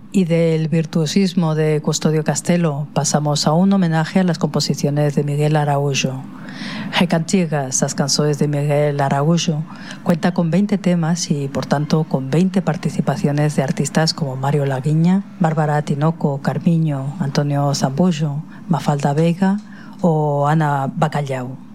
Y del virtuosismo de Custodio Castelo pasamos a un homenaje a las composiciones de Miguel Araújo. Recantigas, las canciones de Miguel Araújo, cuenta con 20 temas y, por tanto, con 20 participaciones de artistas como Mario Laguiña, Bárbara Tinoco, Carmiño, Antonio Zambullo, Mafalda Vega o Ana Bacalhau.